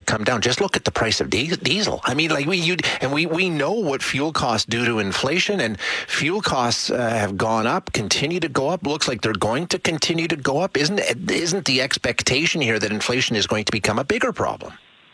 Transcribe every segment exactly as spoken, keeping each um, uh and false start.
come down. Just look at the price of diesel. I mean, like we you and we we know what fuel costs do to inflation, and fuel costs uh, have gone up, continue to go up. Looks like they're going to continue to go up. Isn't isn't the expectation here that inflation is going to become a bigger problem?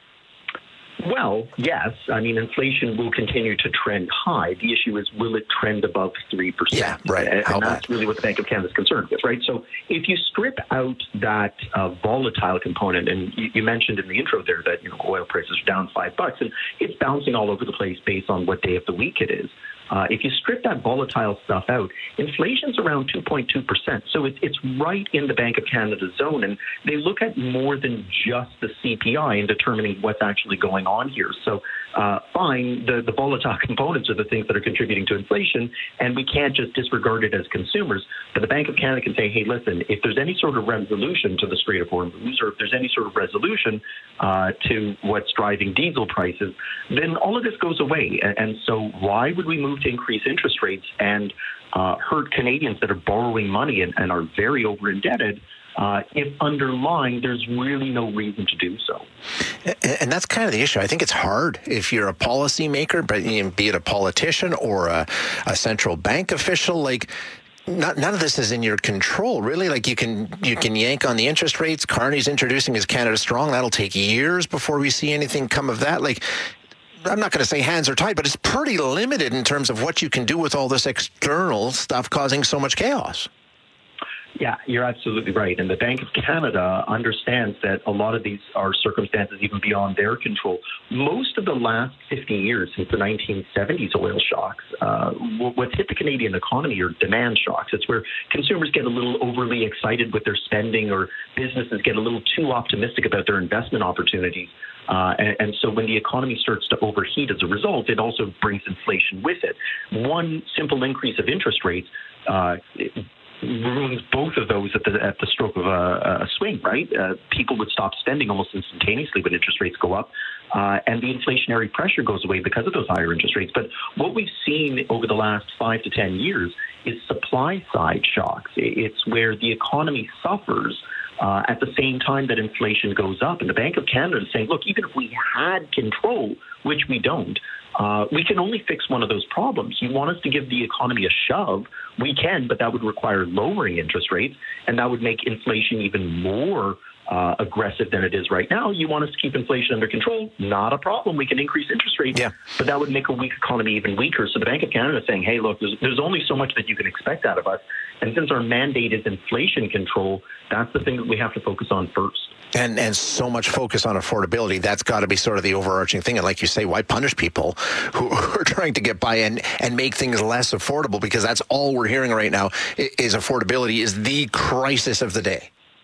Well, yes. I mean, inflation will continue to trend high. The issue is, will it trend above three percent? Yeah, right. And, How and that's bad? really what the Bank of Canada is concerned with, right? So if you strip out that uh, volatile component, and you, you mentioned in the intro there that, you know, oil prices are down five bucks, and it's bouncing all over the place based on what day of the week it is. Uh, if you strip that volatile stuff out, inflation's around two point two percent. So it, it's right in the Bank of Canada zone. And they look at more than just the C P I in determining what's actually going on here. So uh, fine, the, the volatile components are the things that are contributing to inflation, and we can't just disregard it as consumers. But the Bank of Canada can say, hey, listen, if there's any sort of resolution to the Strait of Hormuz, or if there's any sort of resolution uh, to what's driving diesel prices, then all of this goes away. And, and so why would we move to increase interest rates and uh, hurt Canadians that are borrowing money and, and are very over indebted uh, if underlying there's really no reason to do so? And that's kind of the issue. I think it's hard if you're a policymaker, but you know, be it a politician or a, a central bank official, like Not, none of this is in your control, really. Like you can you can yank on the interest rates. Carney's introducing his Canada Strong. That'll take years before we see anything come of that. Like, I'm not going to say hands are tied, but it's pretty limited in terms of what you can do with all this external stuff causing so much chaos. Yeah, you're absolutely right. And the Bank of Canada understands that a lot of these are circumstances even beyond their control. Most of the last fifty years, since the nineteen seventies oil shocks, uh, what's hit the Canadian economy are demand shocks. It's where consumers get a little overly excited with their spending, or businesses get a little too optimistic about their investment opportunities. Uh, and, and so when the economy starts to overheat as a result, it also brings inflation with it. One simple increase of interest rates uh, ruins both of those at the at the stroke of a, a swing, right? Uh, people would stop spending almost instantaneously when interest rates go up, uh, and the inflationary pressure goes away because of those higher interest rates. But what we've seen over the last five to ten years is supply-side shocks. It's where the economy suffers Uh, at the same time that inflation goes up. And the Bank of Canada is saying, look, even if we had control, which we don't, uh, we can only fix one of those problems. You want us to give the economy a shove? We can, but that would require lowering interest rates, and that would make inflation even more uh, aggressive than it is right now. You want us to keep inflation under control? Not a problem. We can increase interest rates, yeah. but that would make a weak economy even weaker. So the Bank of Canada is saying, hey, look, there's, there's only so much that you can expect out of us. And since our mandate is inflation control, that's the thing that we have to focus on first. And and so much focus on affordability. That's got to be sort of the overarching thing. And like you say, why punish people who are trying to get by and, and make things less affordable? Because that's all we're hearing right now is affordability is the crisis of the day.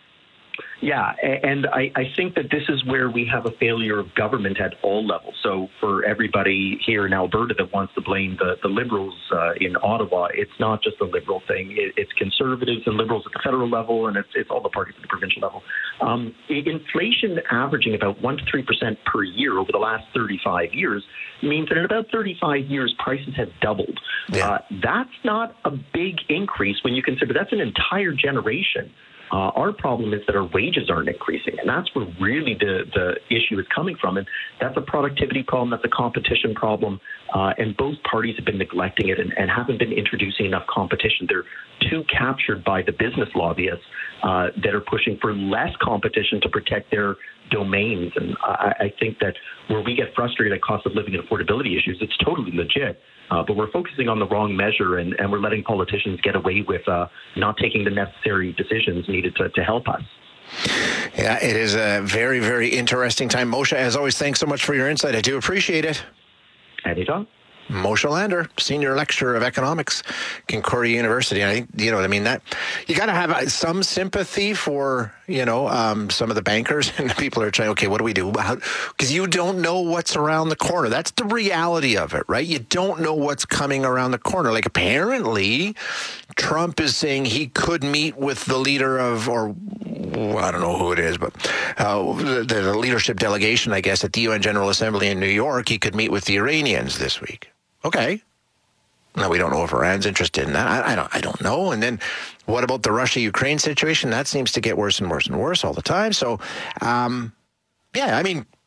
Yeah, and I, I think that this is where we have a failure of government at all levels. So for everybody here in Alberta that wants to blame the, the Liberals uh, in Ottawa, it's not just a Liberal thing. It, it's Conservatives and Liberals at the federal level, and it's, it's all the parties at the provincial level. Um, inflation averaging about one to three percent per year over the last thirty-five years means that in about thirty-five years, prices have doubled. Yeah. Uh, that's not a big increase when you consider that's an entire generation. Uh, our problem is that our wages aren't increasing, and that's where really the, the issue is coming from. And that's a productivity problem, that's a competition problem, uh, and both parties have been neglecting it and, and haven't been introducing enough competition. They're too captured by the business lobbyists uh, that are pushing for less competition to protect their domains. And I, I think that where we get frustrated at cost of living and affordability issues, it's totally legit. Uh, but we're focusing on the wrong measure, and, and we're letting politicians get away with uh, not taking the necessary decisions needed to, to help us. Yeah, it is a very, very interesting time. Moshe, as always, thanks so much for your insight. I do appreciate it. Anytime. Moshe Lander, Senior Lecturer of Economics, Concordia University. And I think, you know what I mean? That you got to have some sympathy for, you know, um, some of the bankers and the people are trying, okay, what do we do? Because you don't know what's around the corner. That's the reality of it, right? You don't know what's coming around the corner. Like apparently Trump is saying he could meet with the leader of, or I don't know who it is, but uh, the, the leadership delegation, I guess, at the U N General Assembly in New York. He could meet with the Iranians this week. Okay. Now we don't know if Iran's interested in that. I, I don't. I don't know. And then, what about the Russia-Ukraine situation? That seems to get worse and worse and worse all the time. So, um, yeah, I mean,